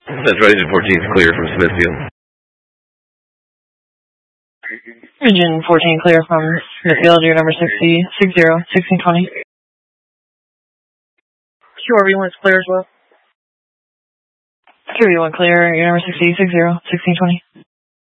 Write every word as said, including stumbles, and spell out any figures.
That's right, Engine fourteen is clear from Smithfield. Engine fourteen clear from Smithfield, your number sixty, six zero, sixteen twenty. Q R V one is clear as well. Q R V one clear, your number sixty, six zero, sixteen twenty.